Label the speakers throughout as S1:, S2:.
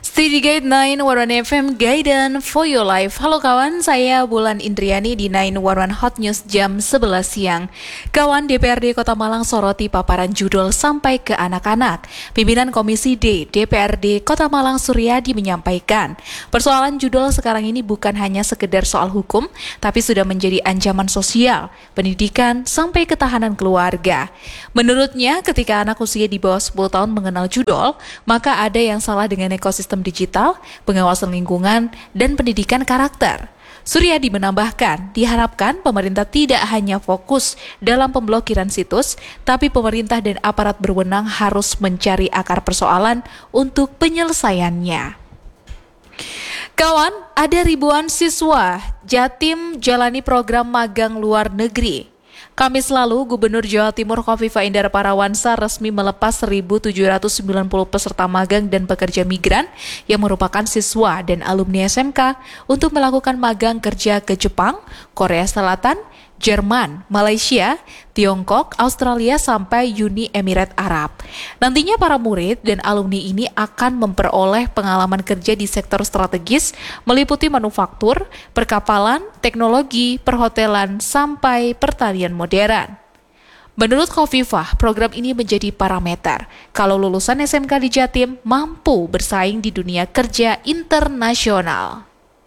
S1: Steady Guide 911 FM Guidance for Your Life. Halo kawan, saya Bulan Indriani di 911 Hot News jam 11 siang. Kawan, DPRD Kota Malang soroti paparan judul sampai ke anak-anak. Pimpinan Komisi D DPRD Kota Malang Suryadi menyampaikan, persoalan judul sekarang ini bukan hanya sekedar soal hukum, tapi sudah menjadi ancaman sosial, pendidikan, sampai ketahanan keluarga. Menurutnya, ketika anak usia di bawah 10 tahun mengenal judul, maka ada yang salah dengan ekosistem digital, pengawasan lingkungan, dan pendidikan karakter. Suryadi menambahkan, diharapkan pemerintah tidak hanya fokus dalam pemblokiran situs, tapi pemerintah dan aparat berwenang harus mencari akar persoalan untuk penyelesaiannya. Kawan, ada ribuan siswa Jatim jalani program magang luar negeri. Kamis lalu, Gubernur Jawa Timur Khofifah Indar Parawansa resmi melepas 1.790 peserta magang dan pekerja migran yang merupakan siswa dan alumni SMK untuk melakukan magang kerja ke Jepang, Korea Selatan, Jerman, Malaysia, Tiongkok, Australia, sampai Uni Emirat Arab. Nantinya para murid dan alumni ini akan memperoleh pengalaman kerja di sektor strategis meliputi manufaktur, perkapalan, teknologi, perhotelan, sampai pertanian modern. Menurut Khofifah, program ini menjadi parameter kalau lulusan SMK di Jatim mampu bersaing di dunia kerja internasional.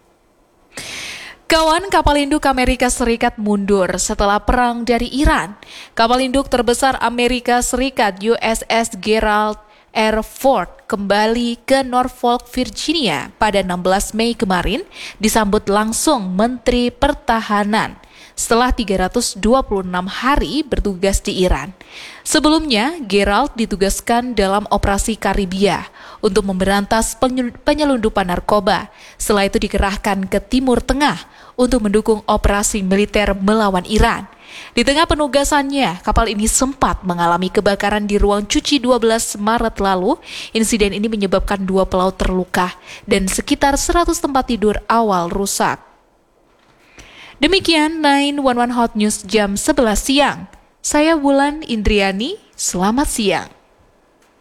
S1: Kawan, kapal induk Amerika Serikat mundur setelah perang dari Iran. Kapal induk terbesar Amerika Serikat USS Gerald R. Ford kembali ke Norfolk, Virginia pada 16 Mei kemarin disambut langsung Menteri Pertahanan setelah 326 hari bertugas di Iran. Sebelumnya, Gerald ditugaskan dalam operasi Karibia untuk memberantas penyelundupan narkoba. Setelah itu dikerahkan ke Timur Tengah untuk mendukung operasi militer melawan Iran. Di tengah penugasannya, kapal ini sempat mengalami kebakaran di ruang cuci 12 Maret lalu. Insiden ini menyebabkan 2 pelaut terluka dan sekitar 100 tempat tidur awal rusak. Demikian 911 Hot News jam 11 siang. Saya Bulan Indriani, selamat siang.